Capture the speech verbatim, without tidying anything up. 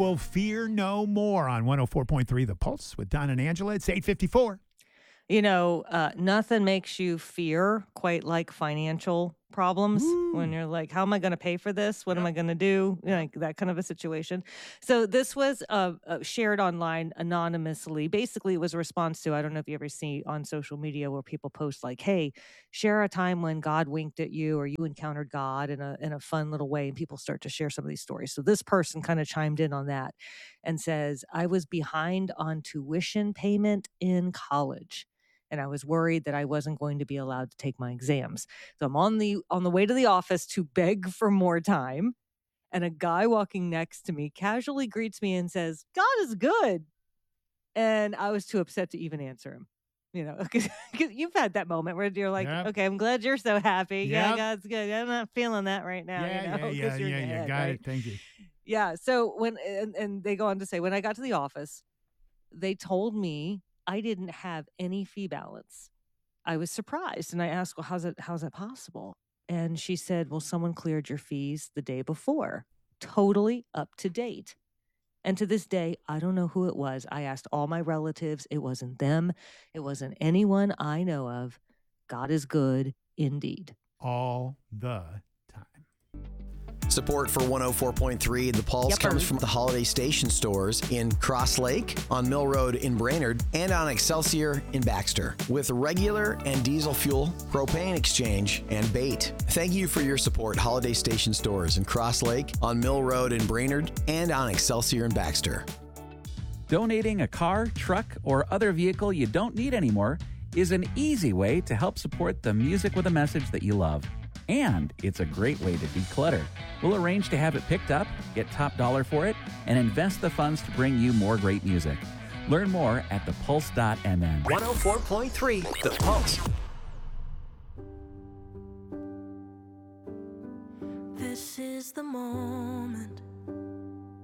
Will fear no more on one oh four point three The Pulse with Don and Angela. It's eight fifty-four. You know, uh, nothing makes you fear quite like financial problems. Ooh. When you're like, how am I going to pay for this? What yep. am I going to do? You know, like that kind of a situation. So this was uh, uh, shared online anonymously. Basically, it was a response to, I don't know if you ever see on social media where people post like, hey, share a time when God winked at you or you encountered God in a, in a fun little way. And people start to share some of these stories. So this person kind of chimed in on that and says, I was behind on tuition payment in college. And I was worried that I wasn't going to be allowed to take my exams. So I'm on the on the way to the office to beg for more time. And a guy walking next to me casually greets me and says, God is good. And I was too upset to even answer him. You know, because you've had that moment where you're like, yep. okay, I'm glad you're so happy. Yep. Yeah, God's good. I'm not feeling that right now. Yeah, you know, yeah, yeah, you're yeah, dead, yeah. Got right? it. Thank you. Yeah. So when, and, and they go on to say, when I got to the office, they told me I didn't have any fee balance. I was surprised. And I asked, well, how's it, how's that possible? And she said, well, someone cleared your fees the day before. Totally up to date. And to this day, I don't know who it was. I asked all my relatives. It wasn't them. It wasn't anyone I know of. God is good indeed. All the time. Support for one oh four point three The Pulse yep, comes from the Holiday Station stores in Cross Lake, on Mill Road in Brainerd, and on Excelsior in Baxter. With regular and diesel fuel, propane exchange, and bait. Thank you for your support, Holiday Station stores in Cross Lake, on Mill Road in Brainerd, and on Excelsior in Baxter. Donating a car, truck, or other vehicle you don't need anymore is an easy way to help support the music with a message that you love. And it's a great way to declutter. We'll arrange to have it picked up, get top dollar for it, and invest the funds to bring you more great music. Learn more at the pulse dot m n. one oh four point three The Pulse. This is the moment